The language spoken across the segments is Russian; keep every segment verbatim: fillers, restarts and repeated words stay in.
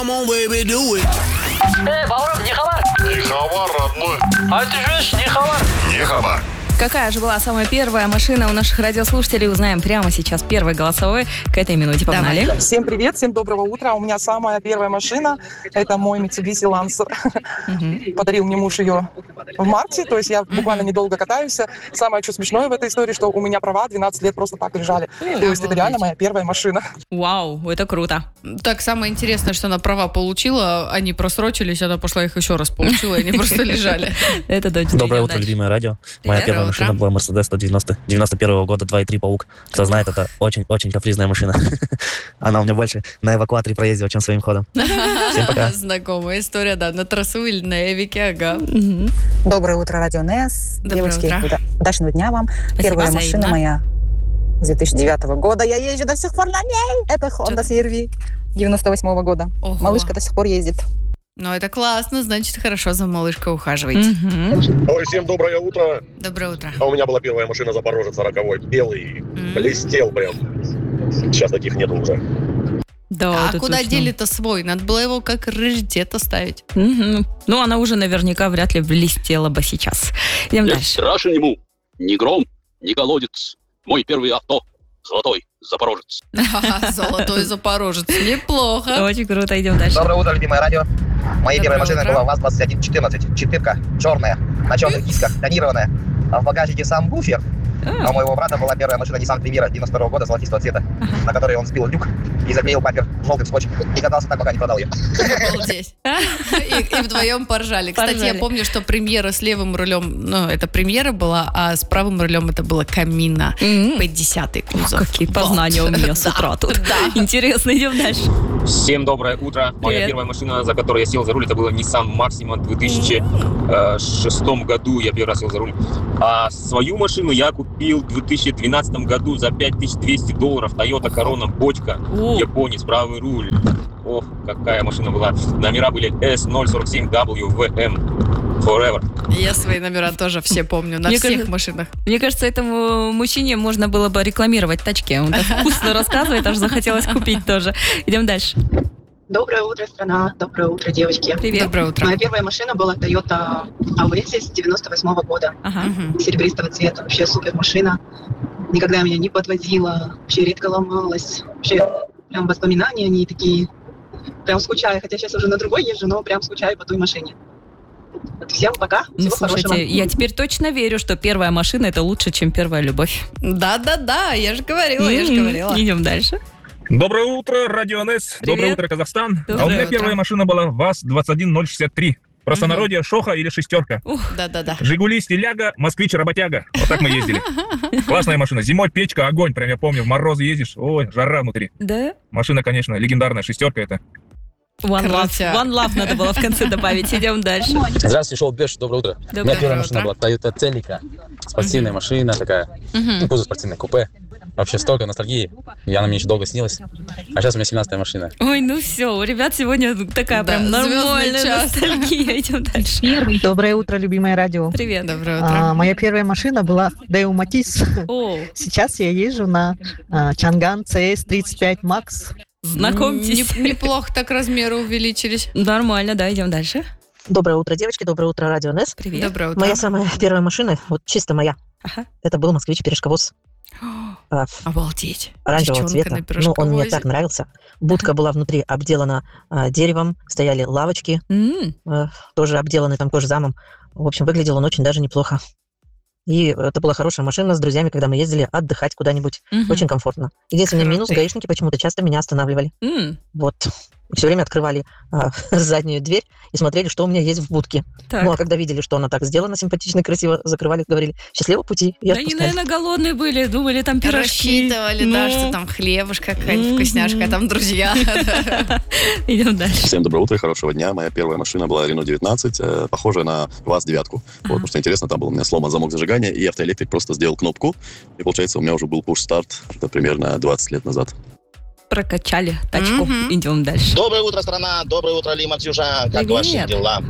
Эй, Бауров, не хабар? Не хабар, родной. А ты же не хабар? Не хабар. Какая же была самая первая машина у наших радиослушателей, узнаем прямо сейчас. Первый голосовой к этой минуте. Погнали. Давай. Всем привет, всем доброго утра. У меня самая первая машина. Это мой Mitsubishi Lancer. Uh-huh. Подарил мне муж ее в марте. То есть я буквально uh-huh. недолго катаюсь. Самое что смешное в этой истории, что у меня права двенадцать лет просто так лежали. Uh-huh. То есть это реально моя первая машина. Вау, это круто. Так, самое интересное, что она права получила, они просрочились, она пошла их еще раз получила, и они просто лежали. Это точно. Доброе утро, любимое радио. Моя первая машина была Mercedes сто девяносто девяносто первого года, два и три Паук. Кто знает, это очень-очень капризная машина. Она у меня больше на эвакуаторе проездила, чем своим ходом. Всем пока. Знакомая история, да, на трассу или на эвике, ага. Доброе утро, Радио НЕС. Доброе Девочки, утро. удачного дня вам. Спасибо, Первая взаимно. машина моя с две тысячи девятого года. Я езжу до сих пор на ней. Это Honda си ар ви девяносто восьмого года. Ого. Малышка до сих пор ездит. Ну, это классно, значит, хорошо за малышкой ухаживаете. Мгм. Ой, всем доброе утро. Доброе утро. А у меня была первая машина Запорожец сороковой. Белый. М. Блестел прям. Сейчас таких нету уже. Да, А это куда точно. дели-то свой? Надо было его как раритет оставить. Мгм. Ну, она уже наверняка вряд ли блестела бы сейчас. Идем Не дальше. страшен ему ни гром, ни колодец. Мой первый авто. Золотой Запорожец. Ага, золотой запорожец. Неплохо. Очень круто, идем дальше. Доброе утро, любимое радио. Моей Доброе первой машиной утро. была ВАЗ двадцать один четырнадцать. Четырка, черная, на черных дисках, тонированная. А в багажнике сам буфер. А у моего брата была первая машина Nissan Primera девяносто второго года золотистого цвета, на которой он сбил люк и заклеил бампер желтым скотчем. И катался так, пока не продал ее. Обалдеть. И, и вдвоем поржали. Кстати, Поржали. я помню, что премьера с левым рулем, ну, это премьера была, а с правым рулем это была Камина. М. пэ десятый кузов. Какие познания у меня с утра тут. Да. Интересно, идем дальше. Всем доброе утро. Моя Привет. первая машина, за которой я сел за руль, это была Nissan Maxima в две тысячи шестом году. Я первый раз сел за руль. А свою машину я купил в две тысячи двенадцатом году за пять тысяч двести долларов. Toyota Corona бочка. О. Японец, правый руль. Ох, какая машина была. Номера были эс ноль сорок семь дабл ю ви эм. Forever. Я свои номера тоже все помню, на Мне всех кажется- машинах. Мне кажется, этому мужчине можно было бы рекламировать тачки. Он так вкусно рассказывает, аж захотелось купить тоже. Идем дальше. Доброе утро, страна. Доброе утро, девочки. Привет. Доброе утро. Моя первая машина была Toyota Avensis девяносто восьмого года. Ага. Мгм. Серебристого цвета. Вообще супер машина. Никогда меня не подвозила. Вообще редко ломалась. Вообще прям воспоминания они такие. Прям скучаю. Хотя сейчас уже на другой езжу, но прям скучаю по той машине. Вот, всем пока. Ну, Всего слушайте, хорошего. я теперь точно верю, что первая машина это лучше, чем первая любовь. Да-да-да, я же говорила, я же М, говорила. Идем дальше. Доброе утро, Радио НЕС. Привет. Доброе утро, Казахстан. Доброе а у меня утро. первая машина была ВАЗ двадцать один ноль шестьдесят три. В простонародье Шоха или Шестерка. Да-да-да. Жигули, Стиляга, Москвич, Работяга. Вот так мы ездили. Классная машина. Зимой печка, огонь. Прям я помню, в морозы ездишь. Ой, жара внутри. Да? Машина, конечно, легендарная. Шестерка это. One love. Крутяк. One love надо было в конце добавить. Идем дальше. Здравствуйте, Шоу Беш. Доброе утро. Доброе У меня первая утро. машина была Toyota Celica. Спортивная машина такая. Мгм. Ну, кузов спортивное купе. Вообще столько ностальгии. И она мне еще долго снилась. А сейчас у меня семнадцатая машина. Ой, ну все, у ребят сегодня такая Да, прям звездный нормальная час. ностальгия. Идем дальше. Доброе утро, любимое радио. Привет. Доброе утро. А, моя первая машина была Deo Matiz. О, Сейчас я езжу на а, Чанган си эс тридцать пять Max. знакомьтесь. Не- Неплохо так размеры увеличились. Нормально, да, идем дальше. Доброе утро, девочки, доброе утро, Радио НЕС. Привет. Доброе утро. Моя самая первая машина, вот чисто моя, Ага. это был москвич-пирожковоз. А, Обалдеть. оранжевого Девчонка цвета. на Ну, он пирожковозе. мне так нравился. Будка была внутри обделана а, деревом, стояли лавочки, М, а, тоже обделаны там кожзамом. В общем, выглядел он очень даже неплохо. И это была хорошая машина с друзьями, когда мы ездили отдыхать куда-нибудь. мгм. Очень комфортно. Единственный минус, Круто. гаишники почему-то часто меня останавливали. М, Вот. Все время открывали а, заднюю дверь и смотрели, что у меня есть в будке. Так. Ну, а когда видели, что она так сделана, симпатично, красиво, закрывали, говорили, счастливого пути, и Да они, отпускали. наверное, голодные были, думали, там пирожки. Рассчитывали, да, Ну. что там хлебушка, какая-нибудь Мгм. вкусняшка, там друзья. Идем дальше. Всем доброе утро и хорошего дня. Моя первая машина была Renault девятнадцать, э, похожая на ВАЗ девятку. Вот, потому что интересно, там был у меня сломан замок зажигания, и автоэлектрик просто сделал кнопку. И получается, у меня уже был пуш-старт. Это примерно двадцать лет назад. Прокачали тачку. Мгм. Идем дальше. Доброе утро, страна. Доброе утро, Лима, Ксюша. Как Привет. ваши дела?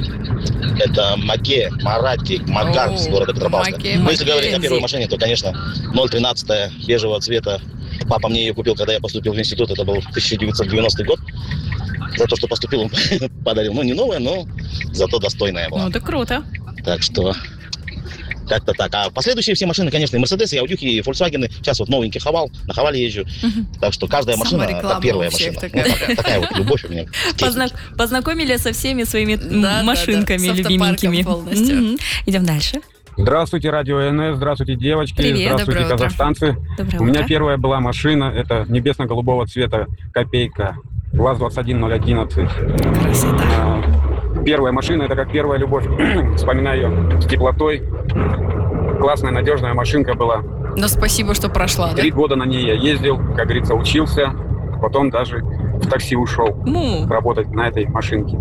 Это Маке, Маратик, Макар с О, города Петропавловска. Маке, Ну, если Маке. говорить о первой машине, то, конечно, ноль тринадцать бежевого цвета. Папа мне ее купил, когда я поступил в институт. Это был тысяча девятьсот девяностый год. За то, что поступил, он подарил. Ну, не новая, но зато достойная была. Ну, это круто. Так что как-то так. А последующие все машины, конечно, и Мерседесы, и Аудюхи, и Фольксвагены. Сейчас вот новенький Хавал, на Хавале езжу. Угу. Так что каждая машина, это первая машина. Такая. Вот так, такая вот любовь у меня. Позна- познакомили со всеми своими Да, машинками да, да. С любименькими. полностью. Угу. Идем дальше. Здравствуйте, Радио эн эс, здравствуйте, девочки, Привет, здравствуйте, доброе утро. казахстанцы. Доброе У меня утро. первая была машина, это небесно-голубого цвета «Копейка», ГЛАЗ двадцать один ноль одиннадцать. Красота. Первая машина, это как первая любовь. Вспоминаю ее с теплотой. Классная, надежная машинка была. Но спасибо, что прошла, да? Три года на ней я ездил, как говорится, учился. Потом даже в такси ушел Ну. работать на этой машинке.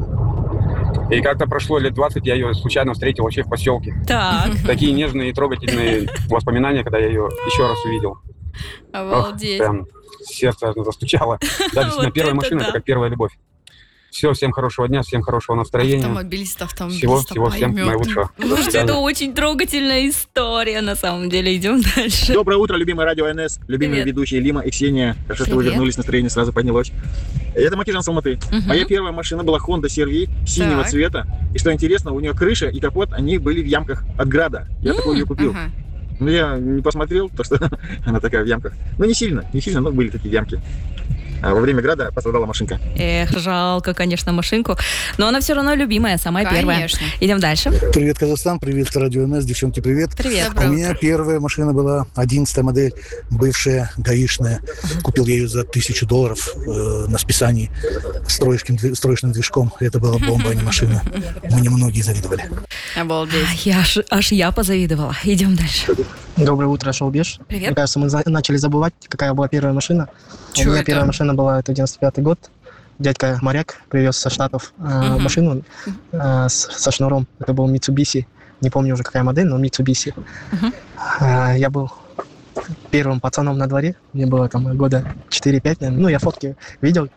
И как-то прошло лет двадцать, я ее случайно встретил вообще в поселке. Так. Такие нежные и трогательные воспоминания, когда я ее еще раз увидел. Обалдеть. Ох, прям сердце аж застучало. Да, действительно, Вот первая это машина, да. это как первая любовь. Все, всем хорошего дня, всем хорошего настроения. Автомобилист, автомобилист. Всего, всего всем поймет. наилучшего. До Слушайте, это свидания. очень трогательная история, на самом деле. Идем дальше. Доброе утро, любимое радио эн эс, любимые Привет. ведущие Лима и Ксения. Хорошо, что вы Привет. вернулись, настроение сразу поднялось. Это Макижан с Алматы. Мгм. Моя первая машина была Honda си ар ви синего Так. цвета. И что интересно, у нее крыша и капот, они были в ямках от града. Я такой ее купил. Ага. Но я не посмотрел, то что она такая в ямках. Ну не сильно, не сильно, но были такие ямки. А во время града пострадала машинка. Эх, жалко, конечно, машинку. Но она все равно любимая, самая первая. Конечно. Идем дальше. Привет, Казахстан, привет, Радио эн эс, девчонки, привет. Привет. У меня первая машина была одиннадцатая модель, бывшая, гаишная. Купил я ее за тысячу долларов э, на списании с троечным, дви- с троечным движком. Это была бомба, а не машина. Мне многие завидовали. Обалдеть. Я аж, аж я позавидовала. Идем дальше. Доброе утро, Шоу-Беш. Привет. Мне кажется, мы за- начали забывать, какая была первая машина. Чё У меня это? первая машина была, это девяносто пятый год. Дядька моряк привез со Штатов э, Мгм. машину э, с- со шнуром. Это был Mitsubishi. Не помню уже, какая модель, но Mitsubishi. Мгм. Э, я был первым пацаном на дворе. Мне было там года четыре-пять, наверное. Ну, я фотки видел.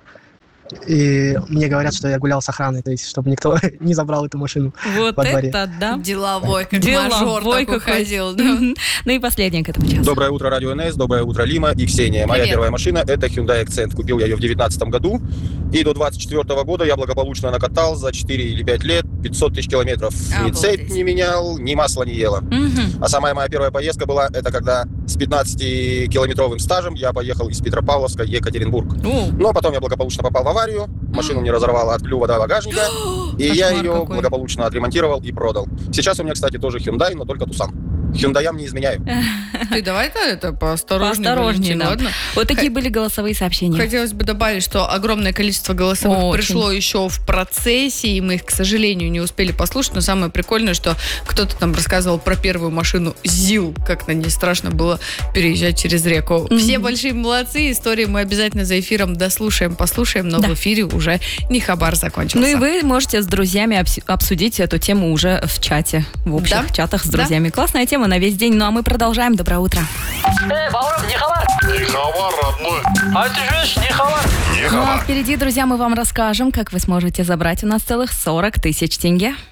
И мне говорят, что я гулял с охраной, то есть, чтобы никто не забрал эту машину Вот во дворе. это да. Деловой, как мажор такой какой. ходил. Да? Мгм. Ну и последняя к этому часу. Доброе утро, Радио эн эс, доброе утро, Лима и Ксения. Моя Привет. первая машина – это Hyundai Accent. Купил я ее в девятнадцатом году. И до двадцать четвёртого года я благополучно накатал за четыре или пять лет пятьсот тысяч километров. Ни Обалдеть. цепь не менял, ни масла не ела. Мгм. А самая моя первая поездка была, это когда с пятнадцатикилометровым стажем я поехал из Петропавловска в Екатеринбург. О, Но потом я благополучно попал в аварию, машину мне разорвало от клюва до багажника, и я Кошмар ее какой. благополучно отремонтировал и продал. Сейчас у меня, кстати, тоже Hyundai, но только Tucson. Hyundai'ям не изменяю. Ты давай-то это поосторожнее, Поосторожнее, Валентин, да. ладно? Вот такие были голосовые сообщения. Хотелось бы добавить, что огромное количество голосовых Очень. пришло еще в процессе, и мы их, к сожалению, не успели послушать. Но самое прикольное, что кто-то там рассказывал про первую машину ЗИЛ, как на ней страшно было переезжать через реку. Мгм. Все большие молодцы, истории мы обязательно за эфиром дослушаем, послушаем, но Да. в эфире уже не хабар закончился. Ну и вы можете с друзьями обс- обсудить эту тему уже в чате, в общих Да. чатах с Да. друзьями. Классная тема на весь день. Ну а мы продолжаем. Доброе утро. Э, Баурам, не хабар. Не хабар, родной. А ты же не хабар. Не Ну а хабар. впереди, друзья, мы вам расскажем, как вы сможете забрать у нас целых сорок тысяч тенге.